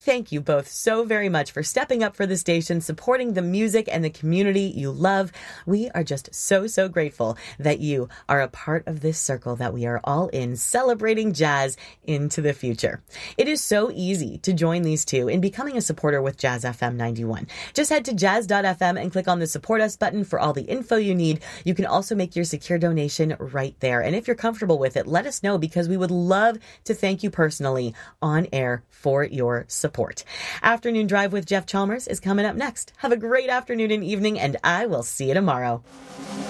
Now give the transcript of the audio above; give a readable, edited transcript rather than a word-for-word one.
Thank you both so very much for stepping up for the station, supporting the music and the community you love. We are just so grateful that you are a part of this circle that we are all in, celebrating jazz into the future. It is so easy to join these two in becoming a supporter with Jazz FM 91. Just head to jazz.fm and click on the support us button for all the info you need. You can also make your secure donation right there. And if you're comfortable with it, let us know, because we would love to thank you personally on air for your support. Afternoon Drive with Jeff Chalmers is coming up next. Have a great afternoon and evening, and I will see you tomorrow.